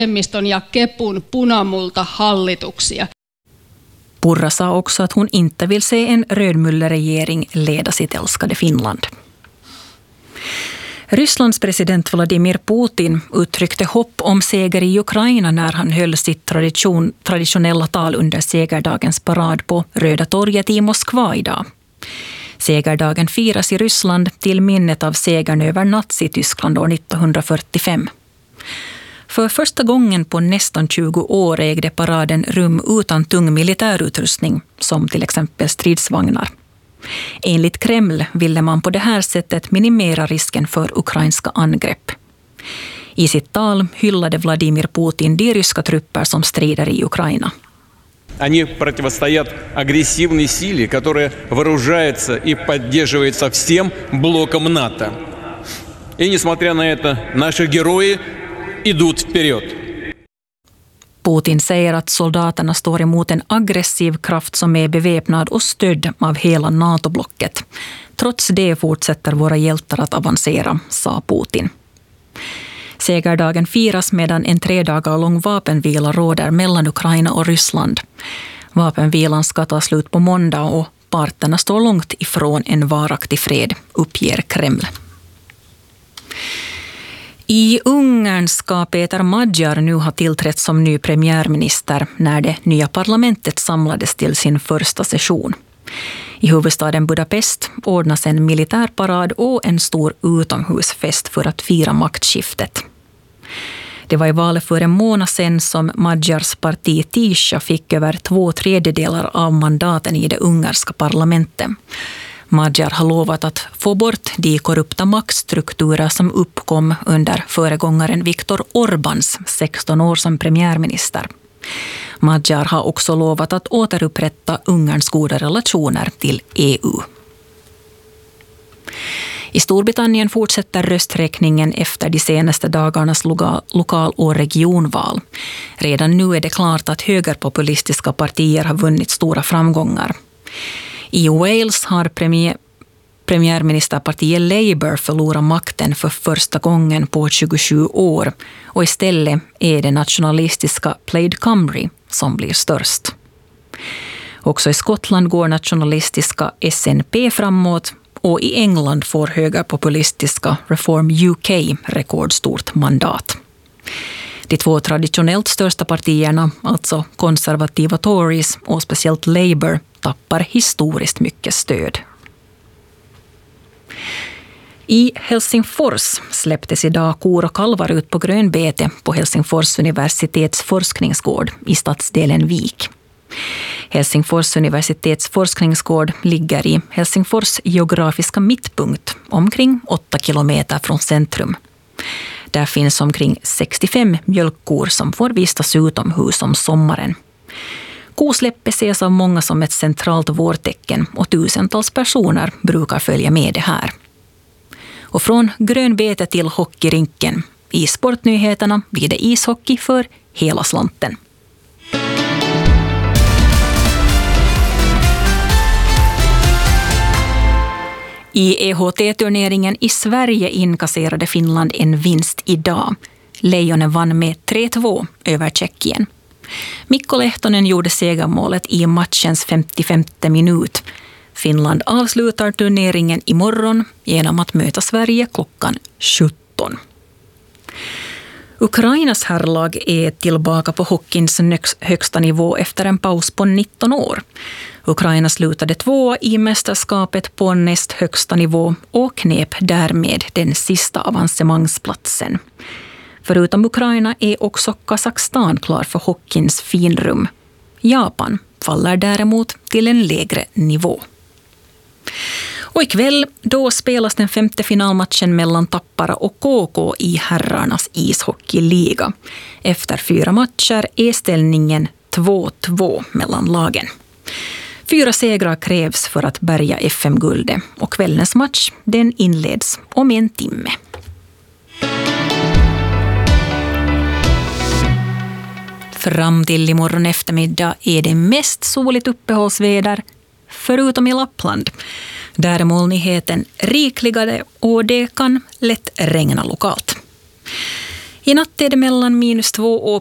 vasemmiston ja Kepun punamulta-hallituksia. Purra sa också att hon inte vill se en rödmulleregering leda sitt älskade Finland. Rysslands president Vladimir Putin uttryckte hopp om seger i Ukraina när han höll sitt traditionella tal under segerdagens parad på Röda torget i Moskva idag. Segerdagen firas i Ryssland till minnet av segern över Nazi-Tyskland år 1945. För första gången på nästan 20 år ägde paraden rum utan tung militärutrustning, som till exempel stridsvagnar. Enligt Kreml ville man på det här sättet minimera risken för ukrainska angrepp. I sitt tal hyllade Vladimir Putin de ryska trupper som strider i Ukraina. Они противостоят агрессивной силе, которая вооружается и поддерживается всем блоком НАТО. И несмотря на это, наши герои идут вперед. Putin säger att soldaterna står emot en aggressiv kraft som är beväpnad och stödd av hela NATO-blocket. Trots det fortsätter våra hjältar att avancera, sa Putin. Segerdagen firas medan en 3 dagar lång vapenvila råder mellan Ukraina och Ryssland. Vapenvilan ska ta slut på måndag och parterna står långt ifrån en varaktig fred, uppger Kreml. I Ungern ska Peter Magyar nu ha tillträtt som ny premiärminister när det nya parlamentet samlades till sin första session. I huvudstaden Budapest ordnas en militärparad och en stor utomhusfest för att fira maktskiftet. Det var i valet för en månad sedan som Magyars parti Tisza fick över 2/3 av mandaten i det ungerska parlamentet. Magyar har lovat att få bort de korrupta maktstrukturer som uppkom under föregångaren Viktor Orbáns 16 år som premiärminister. Magyar har också lovat att återupprätta Ungerns goda relationer till EU. I Storbritannien fortsätter rösträkningen efter de senaste dagarnas lokal- och regionval. Redan nu är det klart att högerpopulistiska partier har vunnit stora framgångar. I Wales har premiärministerpartiet Labour förlorat makten för första gången på 27 år och istället är det nationalistiska Plaid Cymru som blir störst. Också i Skottland går nationalistiska SNP framåt och i England får högerpopulistiska Reform UK rekordstort mandat. De 2 traditionellt största partierna, alltså konservativa Tories och speciellt Labour, tappar historiskt mycket stöd. I Helsingfors släpptes idag kor och kalvar ut på grönbete på Helsingfors universitets forskningsgård i stadsdelen Vik. Helsingfors universitets forskningsgård ligger i Helsingfors geografiska mittpunkt, omkring 8 kilometer från centrum. Där finns omkring 65 mjölkkor som får vistas utomhus om sommaren. Kosläppet ses av många som ett centralt vårtecken och tusentals personer brukar följa med det här. Och från grönbete till hockeyrinken. I sportnyheterna blir det ishockey för hela slanten. I EHT-turneringen i Sverige inkasserade Finland en vinst idag. Lejonen vann med 3-2 över Tjeckien. Mikko Lehtonen gjorde segermålet i matchens 55:e minut. Finland avslutar turneringen imorgon genom att möta Sverige klockan 17. Ukrainas herrlag är tillbaka på hockeyns högsta nivå efter en paus på 19 år. Ukraina slutade 2 i mästerskapet på näst högsta nivå och knep därmed den sista avancementsplatsen. Förutom Ukraina är också Kazakstan klar för hockeyns finrum. Japan faller däremot till en lägre nivå. Och ikväll då spelas den 5:e finalmatchen mellan Tappara och KK i herrarnas ishockeyliga. Efter 4 matcher är ställningen 2-2 mellan lagen. 4 segrar krävs för att bärga FM-guldet och kvällens match den inleds om 1 timme. Fram till imorgon eftermiddag är det mest soligt uppehållsväder, förutom i Lappland. Där är molnigheten rikligare och det kan lätt regna lokalt. I natt är det mellan -2 och